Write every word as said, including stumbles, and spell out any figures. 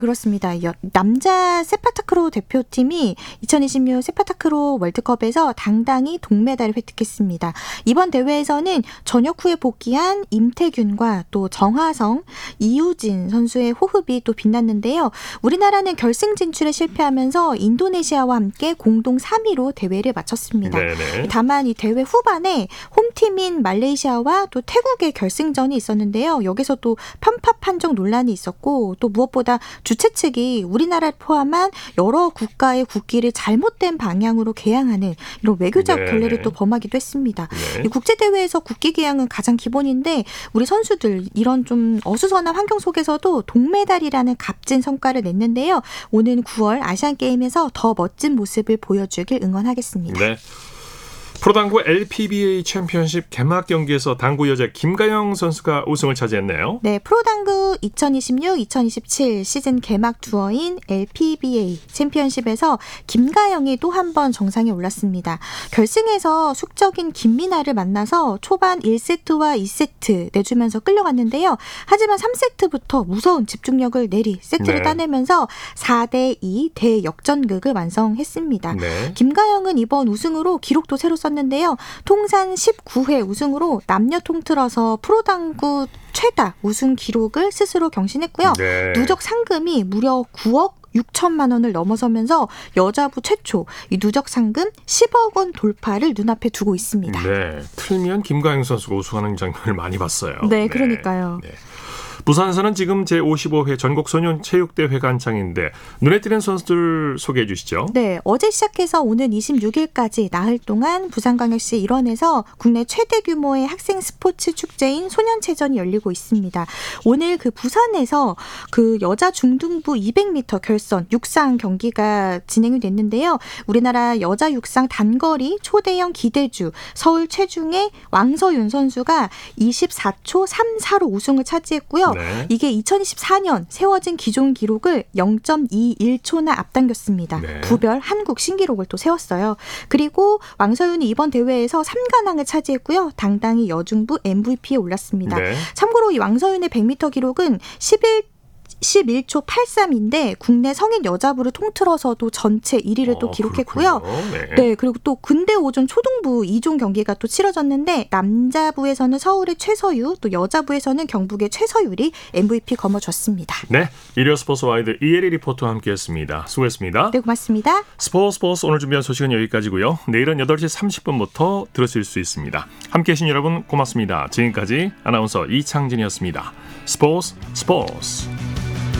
그렇습니다. 여, 남자 세파타크로 대표팀이 이천이십육 세파타크로 월드컵에서 당당히 동메달을 획득했습니다. 이번 대회에서는 전역 후에 복귀한 임태균과 또 정하성, 이우진 선수의 호흡이 또 빛났는데요. 우리나라는 결승 진출에 실패하면서 인도네시아와 함께 공동 삼 위로 대회를 마쳤습니다. 네네. 다만 이 대회 후반에 홈팀인 말레이시아와 또 태국의 결승전이 있었는데요. 여기서 또 편파 판정 논란이 있었고 또 무엇보다 주최 측이 우리나라를 포함한 여러 국가의 국기를 잘못된 방향으로 개양하는 이런 외교적 네. 결례를 또 범하기도 했습니다. 네. 이 국제대회에서 국기 개양은 가장 기본인데 우리 선수들 이런 좀 어수선한 환경 속에서도 동메달이라는 값진 성과를 냈는데요. 오는 구월 아시안게임에서 더 멋진 모습을 보여주길 응원하겠습니다. 네. 프로당구 엘피비에이 챔피언십 개막 경기에서 당구 여자 김가영 선수가 우승을 차지했네요. 네, 프로당구 이천이십육 이천이십칠 시즌 개막 투어인 엘피비에이 챔피언십에서 김가영이 또 한 번 정상에 올랐습니다. 결승에서 숙적인 김민아를 만나서 초반 일 세트와 이 세트 내주면서 끌려갔는데요. 하지만 삼 세트부터 무서운 집중력을 내리 세트를 네. 따내면서 사 대 이 대역전극을 완성했습니다. 네. 김가영은 이번 우승으로 기록도 새로 썼는데요. 통산 십구 회 우승으로 남녀 통틀어서 프로당구 최다 우승 기록을 스스로 경신했고요. 네. 누적 상금이 무려 구억 육천만 원을 넘어서면서 여자부 최초 이 누적 상금 십억 원 돌파를 눈앞에 두고 있습니다. 네. 틀면 김가영 선수가 우승하는 장면을 많이 봤어요. 네, 그러니까요. 네. 부산에서는 지금 제오십오 회 전국소년체육대회가 한창인데 눈에 띄는 선수들 소개해 주시죠. 네, 어제 시작해서 오는 이십육 일까지 나흘 동안 부산광역시 일원에서 국내 최대 규모의 학생 스포츠 축제인 소년체전이 열리고 있습니다. 오늘 그 부산에서 그 여자 중등부 이백 미터 결선 육상 경기가 진행이 됐는데요. 우리나라 여자 육상 단거리 초대형 기대주 서울 체중의 왕서윤 선수가 이십사 초 삼십사로 우승을 차지했고요. 네. 이게 이천이십사 년 세워진 기존 기록을 영 점 이일 초나 앞당겼습니다. 네. 부별 한국 신기록을 또 세웠어요. 그리고 왕서윤이 이번 대회에서 삼 관왕을 차지했고요. 당당히 여중부 엠브이피에 올랐습니다. 네. 참고로 이 왕서윤의 백 미터 기록은 십일 초 팔십삼인데 국내 성인 여자부를 통틀어서도 전체 일 위를 또 어, 기록했고요. 그렇군요. 네. 네, 그리고 또 근대 오전 초등부 이 종 경기가 또 치러졌는데 남자부에서는 서울의 최서유, 또 여자부에서는 경북의 최서율이 엠브이피 거머쥐었습니다. 네. 일요 스포츠 와이드 이혜리 리포터와 함께했습니다. 수고했습니다. 네, 고맙습니다. 스포츠 스포츠 오늘 준비한 소식은 여기까지고요. 내일은 여덟 시 삼십 분부터 들으실 수 있습니다. 함께해 주신 여러분 고맙습니다. 지금까지 아나운서 이창진이었습니다. 스포츠 스포츠.